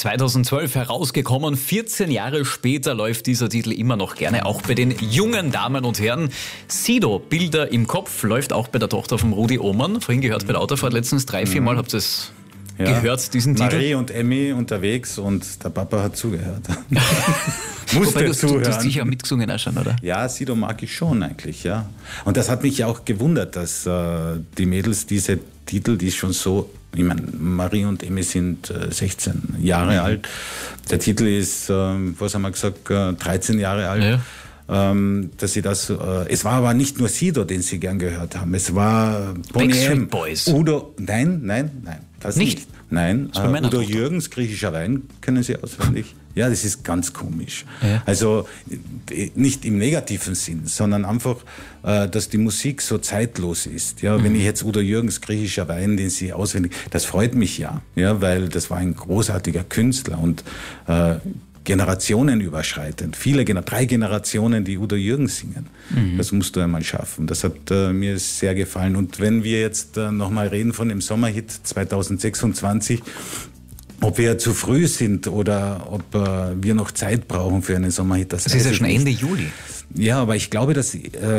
2012 herausgekommen. 14 Jahre später läuft dieser Titel immer noch gerne, auch bei den jungen Damen und Herren. Sido, Bilder im Kopf, läuft auch bei der Tochter von Rudi Ohrmann. Vorhin gehört bei der Autofahrt letztens 3-4 Mal. Habt ihr es gehört, diesen Titel? Marie und Emmy unterwegs und der Papa hat zugehört. Wobei, du hast sicher mitgesungen auch schon, oder? Ja, Sido mag ich schon eigentlich, ja. Und das hat mich ja auch gewundert, dass die Mädels diese Titel, die schon so, ich meine, Marie und Emmy sind 16 Jahre alt. Der Titel ist, was haben wir gesagt, 13 Jahre alt. Ja. Dass sie das, es war aber nicht nur Sido, den sie gern gehört haben. Es war Boney M. Boys. Udo, nein, das nicht. Nein, Udo Tochter. Jürgens, Griechischer Wein, kennen Sie auswendig? Ja, das ist ganz komisch. Ja. Also nicht im negativen Sinn, sondern einfach, dass die Musik so zeitlos ist. Ja, wenn ich jetzt Udo Jürgens Griechischer Wein, den Sie auswendig, das freut mich ja, weil das war ein großartiger Künstler und generationenüberschreitend. 3 Generationen, die Udo Jürgens singen. Das musst du einmal schaffen. Das hat mir sehr gefallen. Und wenn wir jetzt nochmal reden von dem Sommerhit 2026, ob wir zu früh sind oder ob wir noch Zeit brauchen für einen Sommerhit. Das ist ja schon Ende Juli. Ja, aber ich glaube, dass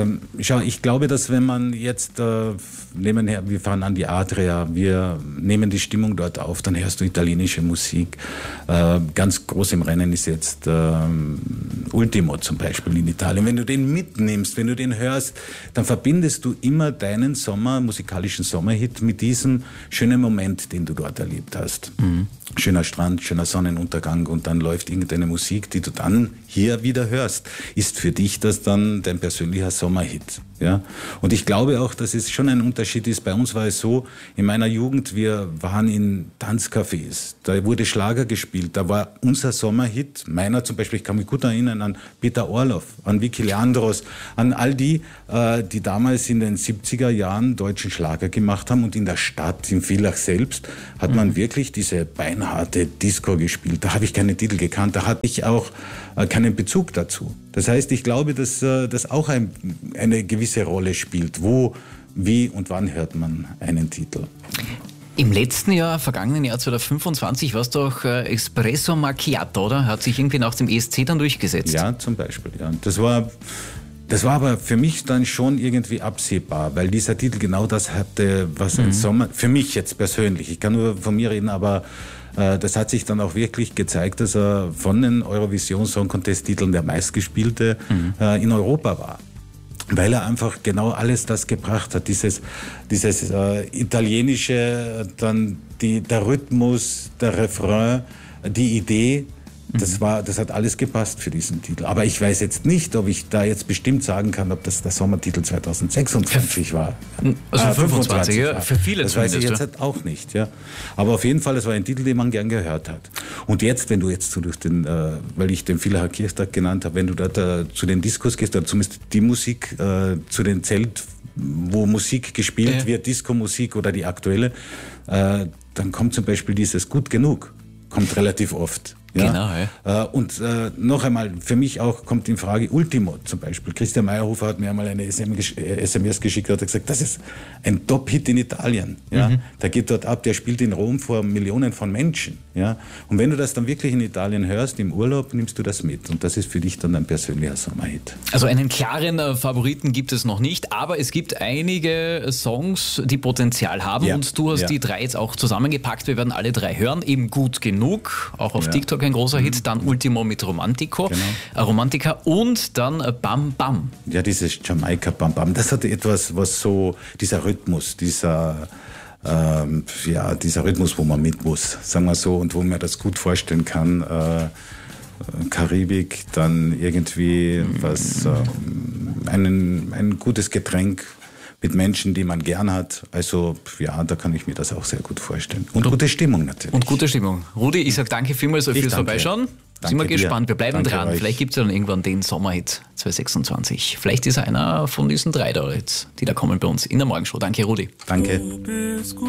wenn man jetzt wir fahren an die Adria, wir nehmen die Stimmung dort auf, dann hörst du italienische Musik. Ganz groß im Rennen ist jetzt Ultimo zum Beispiel in Italien. Wenn du den mitnimmst, wenn du den hörst, dann verbindest du immer deinen musikalischen Sommerhit mit diesem schönen Moment, den du dort erlebt hast. Schöner Strand, schöner Sonnenuntergang und dann läuft irgendeine Musik, die du dann hier wieder hörst. Ist für dich das dann dein persönlicher Sommerhit? Ja? Und ich glaube auch, dass es schon ein Unterschied ist. Bei uns war es so, in meiner Jugend, wir waren in Tanzcafés, da wurde Schlager gespielt, da war unser Sommerhit, meiner zum Beispiel, ich kann mich gut erinnern an Peter Orloff, an Vicky Leandros, an all die, die damals in den 70er Jahren deutschen Schlager gemacht haben und in der Stadt, in Villach selbst, hat man wirklich diese beinharte Disco gespielt. Da habe ich keine Titel gekannt, da hatte ich auch keinen Bezug dazu. Das heißt, ich glaube, dass das auch eine gewisse Rolle spielt. Wo, wie und wann hört man einen Titel? Im letzten Jahr, vergangenen Jahr 2025, war es doch Espresso Macchiato, oder? Hat sich irgendwie nach dem ESC dann durchgesetzt. Ja, zum Beispiel. Ja. Das war aber für mich dann schon irgendwie absehbar, weil dieser Titel genau das hatte, was ein Sommer, für mich jetzt persönlich, ich kann nur von mir reden, aber das hat sich dann auch wirklich gezeigt, dass er von den Eurovision Song Contest Titeln der meistgespielte in Europa war. Weil er einfach genau alles das gebracht hat, dieses italienische, dann der Rhythmus, der Refrain, die Idee, das hat alles gepasst für diesen Titel. Aber ich weiß jetzt nicht, ob ich da jetzt bestimmt sagen kann, ob das der Sommertitel 2026 war. Also 25, ja, für viele das weiß ich jetzt halt auch nicht. Ja. Aber auf jeden Fall, es war ein Titel, den man gern gehört hat. Und jetzt, wenn du jetzt so durch weil ich den Villacher Kirchtag genannt habe, wenn du dort zu den Diskos gehst, oder zumindest die Musik zu den Zelt, wo Musik gespielt wird, Disco-Musik oder die aktuelle, dann kommt zum Beispiel dieses Gut genug, kommt relativ oft. Ja? Genau, ja. Und noch einmal, für mich auch kommt in Frage Ultimo zum Beispiel. Christian Meyerhofer hat mir einmal eine SMS geschickt, hat gesagt, das ist ein Top-Hit in Italien. Ja? Der geht dort ab, der spielt in Rom vor Millionen von Menschen. Ja? Und wenn du das dann wirklich in Italien hörst, im Urlaub, nimmst du das mit. Und das ist für dich dann ein persönlicher Sommerhit. Also einen klaren Favoriten gibt es noch nicht, aber es gibt einige Songs, die Potenzial haben. Ja. Und du hast die 3 jetzt auch zusammengepackt. Wir werden alle 3 hören. Eben Gut genug, auch auf TikTok ein großer Hit, dann Ultimo mit Romantica und dann Bam Bam. Ja, dieses Jamaika Bam Bam, das hatte etwas, was so, dieser Rhythmus, dieser Rhythmus, wo man mit muss, sagen wir so, und wo man das gut vorstellen kann, Karibik, dann irgendwie ein gutes Getränk mit Menschen, die man gern hat. Also ja, da kann ich mir das auch sehr gut vorstellen. Und gute Stimmung natürlich. Und gute Stimmung. Rudi, ich sage danke vielmals fürs Vorbeischauen. Sind wir gespannt. Wir bleiben dran. Euch. Vielleicht gibt es ja dann irgendwann den Sommerhit 2026. Vielleicht ist er einer von diesen 3 da jetzt, die da kommen bei uns in der Morgenshow. Danke, Rudi. Danke.